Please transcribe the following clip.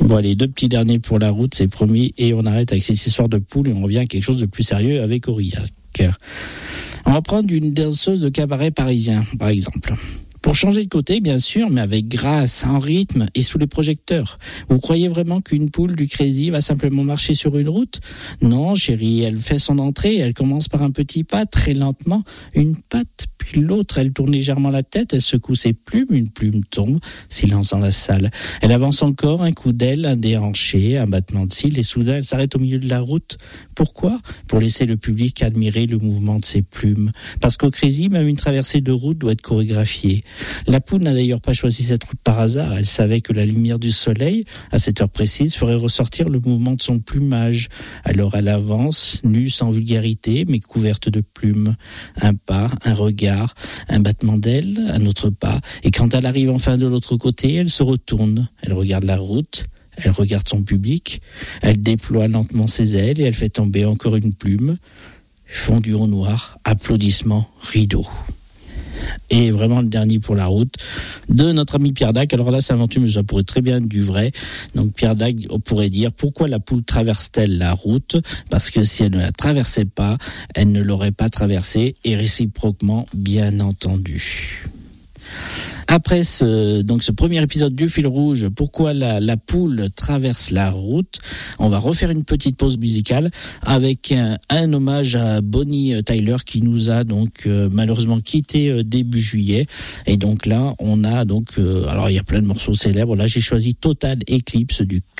Bon allez, 2 petits derniers pour la route, c'est promis, et on arrête avec cette histoire de poule et on revient à quelque chose de plus sérieux avec Aurillac. On va prendre une danseuse de cabaret parisien, par exemple. Pour changer de côté, bien sûr, mais avec grâce, en rythme et sous les projecteurs. Vous croyez vraiment qu'une poule du Crazy va simplement marcher sur une route ? Non, chérie, elle fait son entrée, elle commence par un petit pas, très lentement, une patte, puis l'autre, elle tourne légèrement la tête, elle secoue ses plumes, une plume tombe, silence dans la salle. Elle avance encore, un coup d'aile, un déhanché, un battement de cils, et soudain, elle s'arrête au milieu de la route. Pourquoi ? Pour laisser le public admirer le mouvement de ses plumes. Parce qu'au Crazy, même une traversée de route doit être chorégraphiée. La poule n'a d'ailleurs pas choisi cette route par hasard. Elle savait que la lumière du soleil, à cette heure précise, ferait ressortir le mouvement de son plumage. Alors elle avance, nue sans vulgarité, mais couverte de plumes. Un pas, un regard, un battement d'aile, un autre pas. Et quand elle arrive enfin de l'autre côté, elle se retourne. Elle regarde la route. Elle regarde son public. Elle déploie lentement ses ailes et elle fait tomber encore une plume. Fondu au noir, applaudissements, rideau. Et vraiment le dernier pour la route de notre ami Pierre Dac. Alors là c'est inventé, mais ça pourrait très bien être du vrai. Donc Pierre Dac pourrait dire: pourquoi la poule traverse-t-elle la route ? Parce que si elle ne la traversait pas, elle ne l'aurait pas traversée, et réciproquement, bien entendu. Après ce premier épisode du fil rouge, pourquoi la poule traverse la route, on va refaire une petite pause musicale avec un hommage à Bonnie Tyler qui nous a malheureusement quitté début juillet. Et donc là, on a alors il y a plein de morceaux célèbres. Là, j'ai choisi Total Eclipse du